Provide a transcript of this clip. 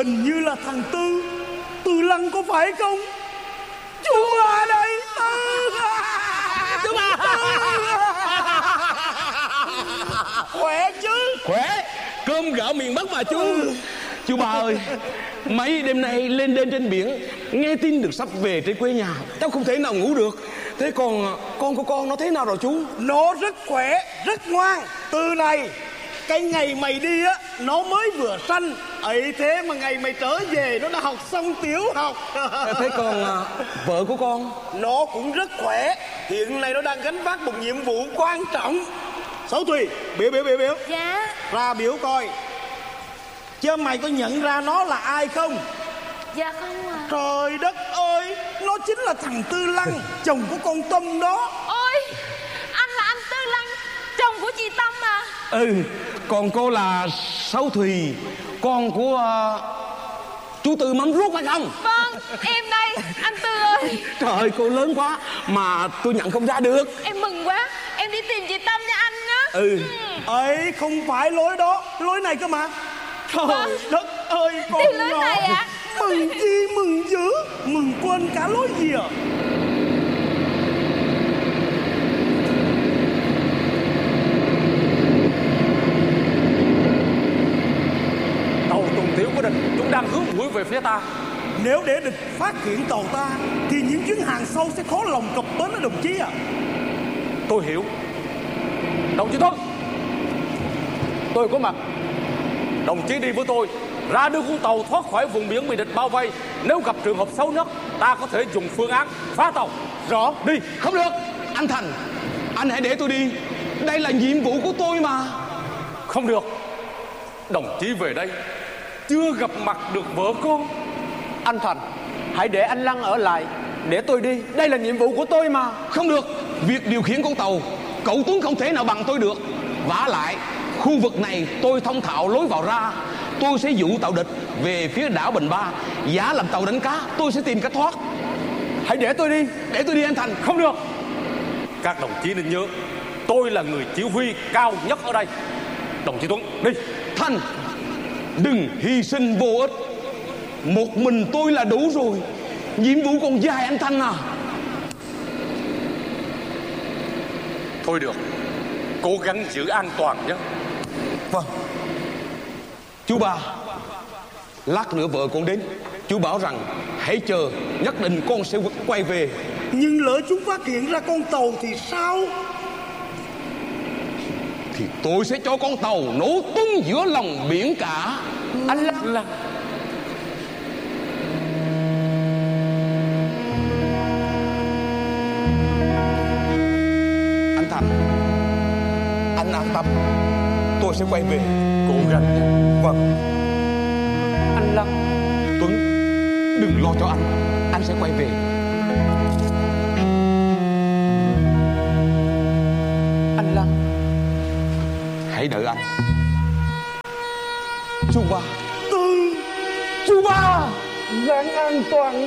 Hình như là thằng Tư Lăng có phải không? Chú Ba đây. Chú Ba. Khỏe chứ? Khỏe. Cơm gạo miền Bắc mà chú. Chú Ba ơi, mấy đêm nay lên đên trên biển, nghe tin được sắp về trên quê nhà, cháu không thể nào ngủ được. Thế còn con của con nó thế nào rồi chú? Nó rất khỏe, rất ngoan. Từ này, cái ngày mày đi á, nó mới vừa sanh. Ấy thế mà ngày mày trở về nó đã học xong tiểu học. Thế còn vợ của con? Nó cũng rất khỏe. Hiện nay nó đang gánh vác một nhiệm vụ quan trọng. Sáu Thùy, biểu. Dạ. Ra biểu coi. Chứ mày có nhận ra nó là ai không? Dạ không à. Trời đất ơi, nó chính là thằng Tư Lăng, chồng của con Tâm đó. Ôi, anh là anh Tư Lăng, chồng của chị Tâm à? Ừ, còn cô là Sáu Thùy, con của chú Tư mắm ruốc phải không? Vâng, em đây, anh Tư ơi. Trời ơi, cô lớn quá mà tôi nhận không ra được. Em mừng quá, em đi tìm chị Tâm nha anh nhá. Ấy không phải lối đó, lối này cơ mà. Trời đất ơi, con đi lối này ạ? Mừng chi mừng dữ, mừng quên cả lối gì à. Tàu tuần tiễu của địch chúng đang hướng mũi về phía ta. Nếu để địch phát hiện tàu ta thì những chuyến hàng sau sẽ khó lòng cập bến đó đồng chí à. Tôi hiểu. Đồng chí Tuấn, tôi có mặt. Đồng chí đi với tôi ra đưa con tàu thoát khỏi vùng biển bị địch bao vây. Nếu gặp trường hợp xấu nhất, ta có thể dùng phương án phá tàu. Rõ. Đi. Không được. Anh Thành, anh hãy để tôi đi. Đây là nhiệm vụ của tôi mà. Không được. Đồng chí về đây chưa gặp mặt được vợ con. Anh Thành, hãy để anh Lăng ở lại. Để tôi đi, đây là nhiệm vụ của tôi mà. Không được. Việc điều khiển con tàu, cậu Tuấn không thể nào bằng tôi được. Vả lại, khu vực này tôi thông thạo lối vào ra. Tôi sẽ dụ tàu địch về phía đảo Bình Ba, giả làm tàu đánh cá. Tôi sẽ tìm cách thoát. Hãy để tôi đi. Để tôi đi anh Thành. Không được. Các đồng chí nên nhớ, tôi là người chỉ huy cao nhất ở đây. Đồng chí Tuấn, đi. Thành, đừng hy sinh vô ích. Một mình tôi là đủ rồi. Nhiệm vụ còn dài anh Thành à. Thôi được, cố gắng giữ an toàn nhé. Vâng. Chú Ba, lát nữa vợ con đến. Chú bảo rằng hãy chờ, nhất định con sẽ quay về. Nhưng lỡ chúng phát hiện ra con tàu thì sao? Thì tôi sẽ cho con tàu nổ tung giữa lòng biển cả. Anh Lăng. Anh Thành, anh an tâm, tôi sẽ quay về. Cố gắng nhé. Vâng. Anh Lăng. Tuấn, đừng lo cho anh sẽ quay về. Anh Lăng, hãy đợi anh. Chú Ba. Tư. Chú Ba. Gắng an toàn